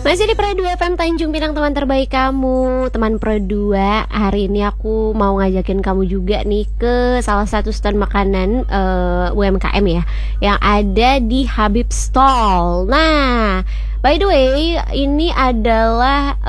Masih di Pro 2 FM Tanjung Pinang, teman terbaik kamu. Teman Pro 2, hari ini aku mau ngajakin kamu juga nih ke salah satu stand makanan UMKM ya, yang ada di Habib Stall. Nah, by the way, ini adalah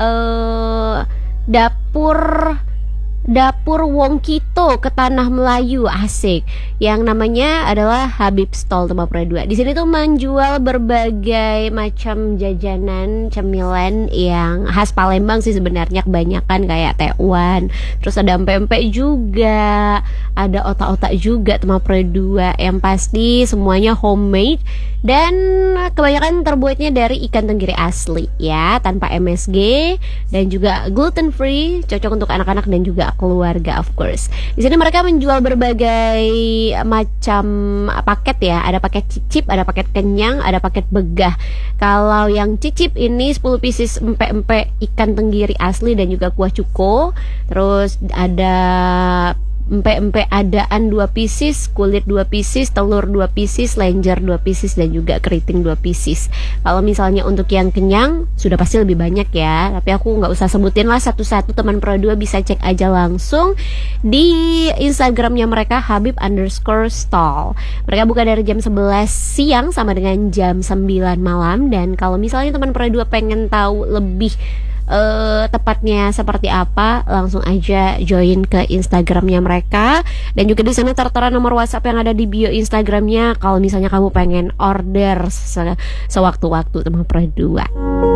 dapur Wong Kito ke Tanah Melayu, asik. Yang namanya adalah Habib Stall, teman Pro 2. Di sini tuh menjual berbagai macam jajanan cemilan yang khas Palembang sih sebenarnya, kebanyakan kayak tekwan. Terus ada pempek juga, ada otak-otak juga, teman Pro 2. Yang pasti semuanya homemade dan kebanyakan terbuatnya dari ikan tenggiri asli ya, tanpa MSG dan juga gluten free, cocok untuk anak-anak dan juga keluarga of course. Di sini mereka menjual berbagai macam paket ya, ada paket cicip, ada paket kenyang, ada paket begah. Kalau yang cicip ini 10 pieces empek-empek ikan tenggiri asli dan juga kuah cuko. Terus ada empek-empek adaan 2 pieces, kulit 2 pieces, telur 2 pieces, lenjer 2 pieces dan juga keriting 2 pieces. Kalau misalnya untuk yang kenyang sudah pasti lebih banyak ya, tapi aku nggak usah sebutin lah satu-satu, teman Pro 2 bisa cek aja langsung di Instagramnya mereka, Habib_stall. Mereka buka dari jam 11 siang sama dengan jam 9 malam. Dan kalau misalnya teman Pro 2 pengen tahu lebih tepatnya seperti apa, langsung aja join ke Instagramnya mereka. Dan juga di sana tertera nomor WhatsApp yang ada di bio Instagramnya kalau misalnya kamu pengen order sewaktu-waktu, teman Pro 2.